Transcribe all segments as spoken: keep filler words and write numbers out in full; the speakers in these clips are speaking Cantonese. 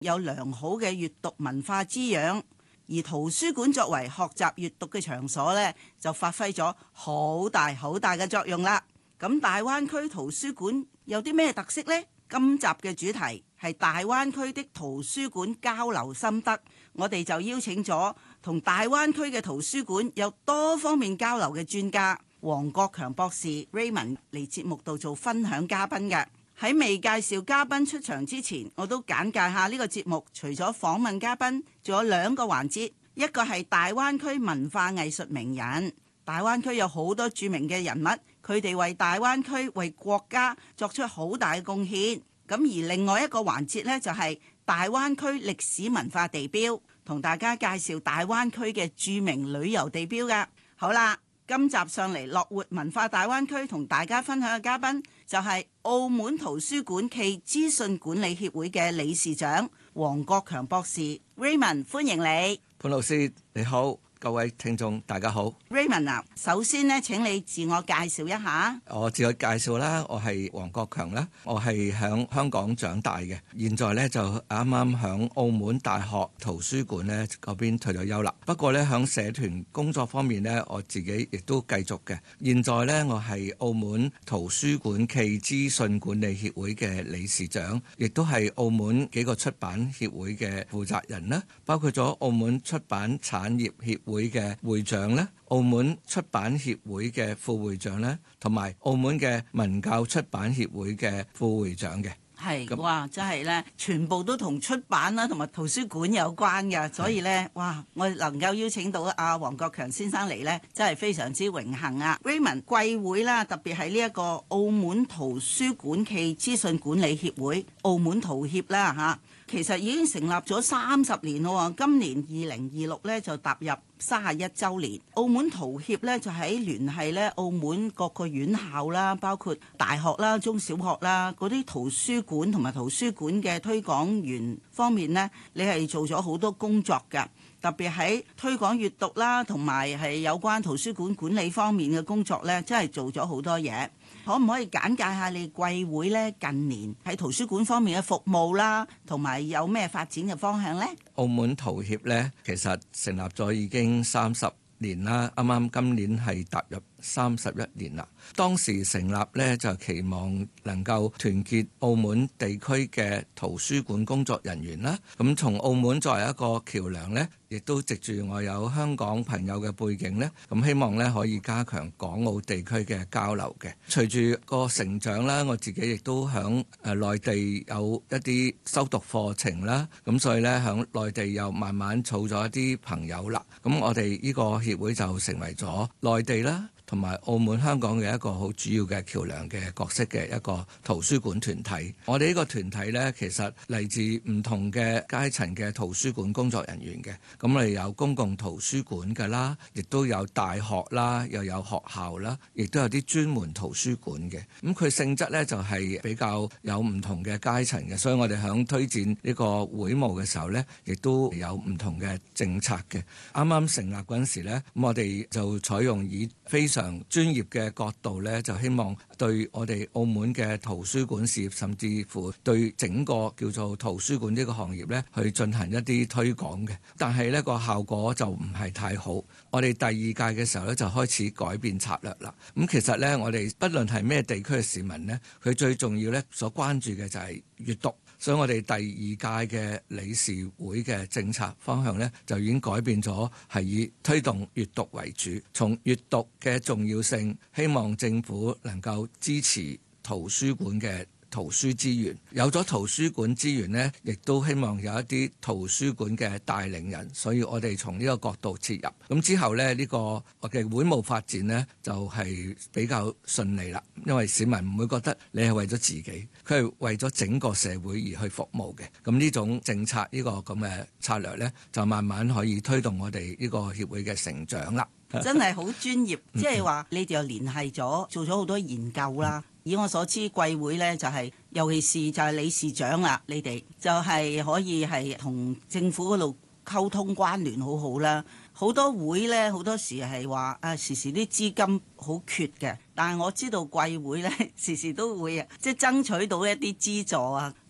有良好嘅閱讀文化滋養。而圖書館作為學習閱讀嘅場所呢，就發揮咗好大好大嘅作用啦。咁大灣區圖書館有啲咩特色呢？今集嘅主題係大灣區的圖書館交流心得，我哋就邀請咗同大灣區嘅圖書館有多方面交流嘅專家黃國強博士 Raymond 嚟節目度做分享嘉賓嘅。喺未介紹嘉賓出場之前，我都簡介下呢個節目。除咗訪問嘉賓，仲有兩個環節，一個係大灣區文化藝術名人。大灣區有好多著名嘅人物，佢哋為大灣區、為國家作出好大嘅貢獻。咁而另外一個環節呢，就係大灣區歷史文化地標，同大家介紹大灣區嘅著名旅遊地標㗎。好啦。今集上嚟樂活文化大灣區同大家分享嘅嘉賓就係澳門圖書館暨資訊管理協會嘅理事長黃國強博士 Raymond， 歡迎你。 潘老師你好，各位聽眾大家好。 Raymond 啊，首先呢，請你自我介紹一下。 我自我介紹啦，我係黃國強啦，我係響香港長大嘅，現在咧就啱啱響澳門大學圖書館咧嗰邊退咗休啦。不過咧響社團工作方面咧，我自己亦都繼續嘅。現在咧我係澳門圖書館暨資訊管理協會嘅理事長，亦都係澳門幾個出版協會嘅負責人啦，包括咗澳門出版產業協會嘅會長咧，澳門出版協會嘅副會長咧，同埋澳門嘅文教出版協會嘅副會長嘅。 係哇，真係咧，全部都同出版啦，同埋圖書館有關嘅，所以咧，哇，我能夠邀請到阿黃國強先生嚟咧，真係非常之榮幸啊 ！Raymond 貴會啦，特別係呢一個澳門圖書館暨資訊管理協會，澳門圖協啦嚇。其實已經成立咗三十年咯，今年二零二六咧就踏入三十一週年。澳門圖協咧就喺聯繫咧澳門各個院校啦，包括大學啦、中小學啦，嗰啲圖書館同埋圖書館嘅推廣員方面呢，你係做咗好多工作㗎。特別喺推廣閱讀啦，同埋係有關圖書館管理方面嘅工作呢，真係做咗好多嘢。可唔可以簡介下你貴會呢近年喺圖書館方面嘅服務啦，同埋有咩發展嘅方向呢？ 澳門圖協呢，其實成立咗已經三十年啦，啱啱今年係踏入三十一年啦。當時成立呢，就期望能夠團結澳門地區嘅圖書館工作人員啦。咁從澳門作為一個橋梁呢，亦都藉住我有香港朋友嘅背景呢，咁希望呢可以加強港澳地區嘅交流嘅。隨住個成長啦，我自己亦都響誒內地有一啲修讀課程啦，咁所以呢，響內地又慢慢儲咗一啲朋友啦。咁我哋呢個協會就成為咗內地啦，同埋澳門、香港嘅一個好主要嘅橋梁嘅角色嘅一個圖書館團體。我哋呢個團體呢，其實嚟自唔同嘅階層嘅圖書館工作人員嘅。咁我哋有公共圖書館㗎啦，亦都有大學啦，又有學校啦，亦都有啲專門圖書館嘅。咁佢性質呢，就係比較有唔同嘅階層嘅，所以我哋響推薦呢個會務嘅時候呢，亦都有唔同嘅政策嘅。啱啱成立嗰陣時呢，咁我哋就採用以非常專業嘅角度呢，就希望對我哋澳門嘅圖書館事業，甚至乎對整個叫做圖書館呢個行業呢，去進行一啲推廣嘅。但係呢個效果就唔係太好。我哋第二屆嘅時候呢，就開始改變策略啦。咁其實呢，我哋不論係咩地區嘅市民呢，佢最重要呢所關注嘅就係閱讀。所以我哋第二屆嘅理事會嘅政策方向呢，就已經改變咗，係以推動閱讀為主，從閱讀嘅重要性，希望政府能夠支持圖書館嘅圖書資源。有咗圖書館資源呢，亦都希望有一啲圖書館嘅帶領人，所以我哋從呢個角度切入。咁之後呢，呢、呢個我嘅會務發展呢，就係、係、比較順利啦，因為市民唔會覺得你係為咗自己，佢係為咗整個社會而去服務嘅。咁呢種政策呢、呢個咁嘅策略呢，就慢慢可以推動我哋呢個協會嘅成長啦。 真係好專業，即係話你哋又聯繫咗，做咗好多研究啦。以我所知，貴會呢就係、是，尤其是就係理事長啦，你哋就係可以係同政府嗰度溝通關聯好好啦。好多會呢，好多時係話啊，時時啲資金好缺嘅，但係我知道貴會呢，時時都會即係爭取到一啲資助啊。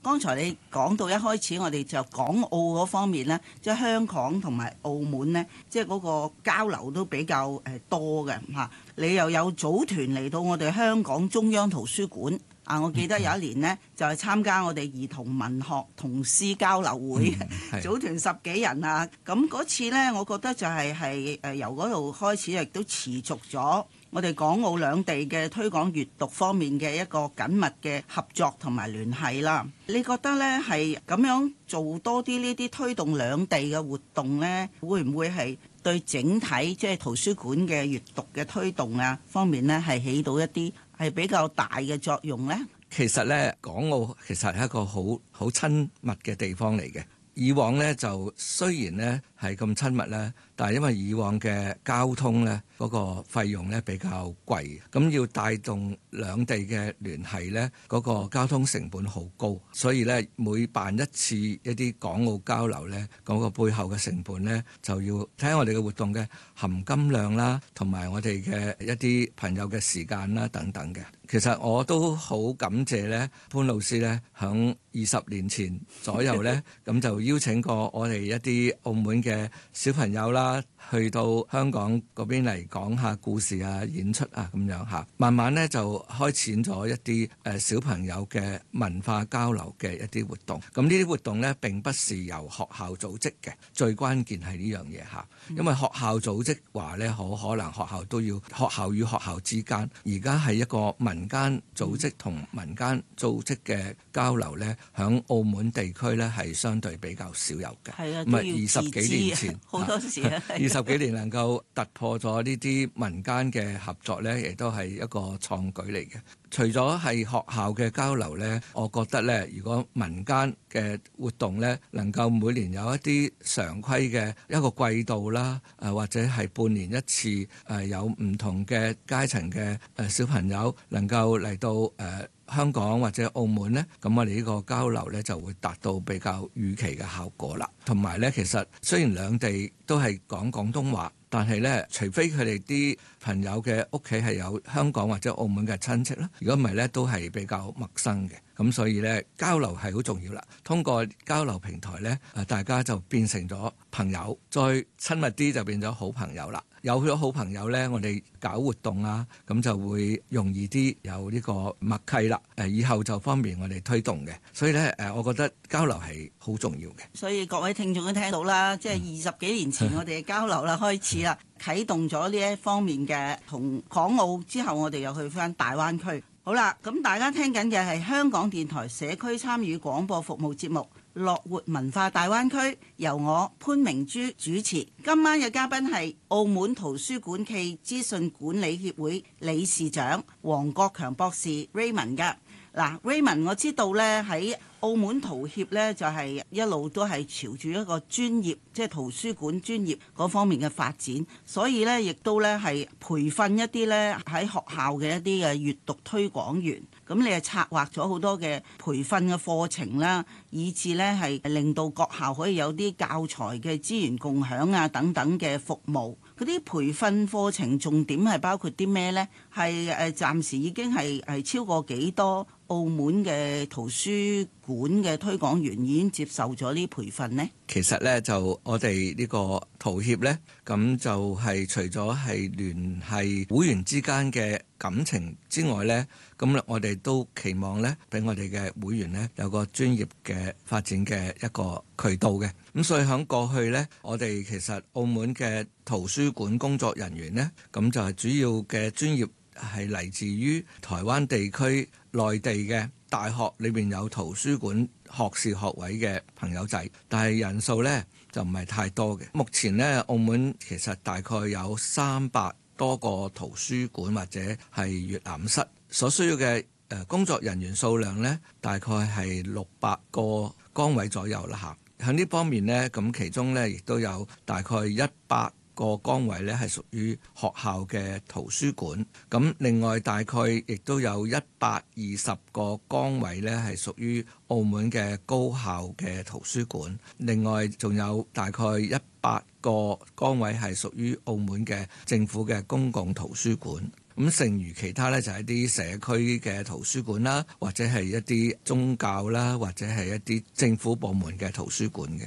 剛才你講到一開始，我哋就港澳嗰方面呢，即係香港同埋澳門呢，即係嗰個交流都比較誒多嘅嚇。你又有組團嚟到我哋香港中央圖書館啊！我記得有一年呢，就係參加我哋兒童文學童詩交流會，嗯、組團十幾人啊。咁嗰次呢，我覺得就係係誒由嗰度開始，亦都持續咗我哋港澳兩地嘅推廣閱讀方面嘅一個緊密嘅合作同埋聯繫啦。你覺得呢係咁樣做多啲呢啲推動兩地嘅活動呢，會唔會係對整體即係圖書館嘅閱讀嘅推動啊方面呢，係起到一啲係比較大嘅作用呢？ 其實呢，港澳其實係一個好好親密嘅地方嚟嘅。以往呢，就雖然呢係咁親密咧，但係因為以往嘅交通呢，嗰個費用呢比較貴，咁要帶動兩地嘅聯繫呢，嗰個交通成本好高，所以呢，每辦一次一啲港澳交流呢，嗰個背後嘅成本呢，就要睇下我哋嘅活動嘅含金量啦，同埋我哋嘅一啲朋友嘅時間啦等等嘅。其實我都好感謝呢潘老師呢，響二十年前左右呢，咁就邀請過我哋一啲澳門嘅小朋友啦，去到香港嗰邊嚟講下故事啊、演出啊咁樣嚇。慢慢呢，就開展咗一啲誒小朋友嘅文化交流嘅一啲活動。咁呢啲活動呢，並不是由學校組織嘅，最關鍵係呢樣嘢嚇。因為學校組織話呢，好可能學校都要學校與學校之間，而家係一個民間組織同民間組織嘅交流呢，響澳門地區呢，係相對比較少有嘅。 係啊， 咁啊，二十幾年前好多時啊， 二十幾年能夠突破咗呢啲民間嘅合作呢，亦都係一個創舉嚟嘅。除咗係學校嘅交流呢，我覺得呢，如果民間嘅活動呢，能夠每年有一啲常規嘅一個季度啦，誒或者係半年一次，誒有唔同嘅階層嘅誒小朋友能夠嚟到誒香港或者澳門呢，咁我哋呢個交流呢就會達到比較預期嘅效果啦。同埋呢，其實雖然兩地都係講廣東話，但係呢，除非佢哋啲朋友嘅屋企係有香港或者澳門嘅親戚啦，如果唔係呢，都係比較陌生嘅。咁所以呢，交流係好重要啦。通過交流平台呢，誒大家就變成咗朋友，再親密啲就變咗好朋友啦。有咗好朋友呢，我哋搞活動啊，咁就會容易啲有呢個默契啦。誒，以後就方便我哋推動嘅。所以呢，誒，我覺得交流係好重要嘅。 所以各位聽眾都聽到啦，即係二十幾年前我哋嘅交流啦，開始啦，啟動咗呢一方面嘅同港澳之後，我哋又去返大灣區。好啦，咁大家聽緊嘅係香港電台社區參與廣播服務節目《樂活文化大灣區》，由我潘明珠主持。今晚嘅嘉賓係澳門圖書館暨資訊管理協會理事長黃國強博士 Raymond 㗎。嗱 Raymond， 我知道咧喺澳門圖協咧就係一路都係朝住一個專業，即係圖書館專業嗰方面嘅發展，所以咧亦都咧係培訓一啲咧喺學校嘅一啲嘅閱讀推廣員。咁你係策劃咗好多嘅培訓嘅課程啦，以至咧係令到各校可以有啲教材嘅資源共享啊等等嘅服務。嗰啲培訓課程重點係包括啲咩呢？係誒暫時已經係係超過幾多澳門嘅圖書館嘅推廣員已經接受咗呢培訓呢？ 其實呢，就我哋呢個圖協呢，咁就係除咗係聯繫會員之間嘅感情之外呢，咁我哋都期望呢，俾我哋嘅會員呢有個專業嘅發展嘅一個渠道嘅。咁所以喺過去呢，我哋其實澳門嘅圖書館工作人員呢，咁就係主要嘅專業係嚟自於台灣地區內地嘅大學裏邊有圖書館學士學位嘅朋友仔，但係人數呢就唔係太多嘅。目前呢，澳門其實大概有三百多個圖書館或者係閱覽室，所需要嘅誒工作人員數量呢，大概係六百個崗位左右啦嚇。喺呢方面呢，咁其中呢亦都有大概一百個崗位呢係屬於學校嘅圖書館，咁另外大概亦都有一百二十個崗位呢係屬於澳門嘅高校嘅圖書館，另外仲有大概一百個崗位係屬於澳門嘅政府嘅公共圖書館。 咁剩餘其他呢，就係一啲社區嘅圖書館啦，或者係一啲宗教啦，或者係一啲政府部門嘅圖書館嘅。